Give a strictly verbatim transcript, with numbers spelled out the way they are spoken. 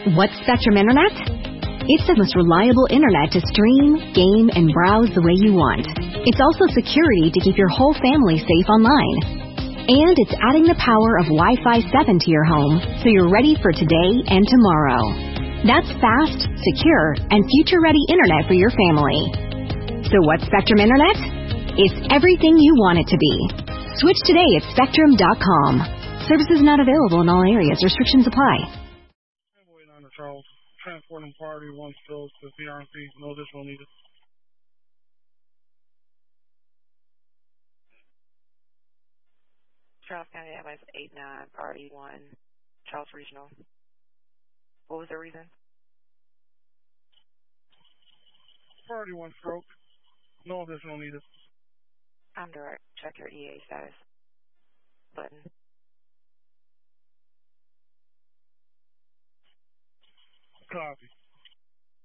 What's Spectrum Internet? It's the most reliable internet to stream, game, and browse the way you want. It's also security to keep your whole family safe online. And it's adding the power of Wi-Fi seven to your home, so you're ready for today and tomorrow. That's fast, secure, and future-ready internet for your family. So what's Spectrum Internet? It's everything you want it to be. Switch today at spectrum dot com. Services not available in all areas. Restrictions apply. Charles, transporting party, one stroke to P R C, no additional needed. Charles County Ambulance eight nine, party one, Charles Regional. What was the reason? Party one stroke, no additional needed. I'm direct. Check your E A status. Button. Copy.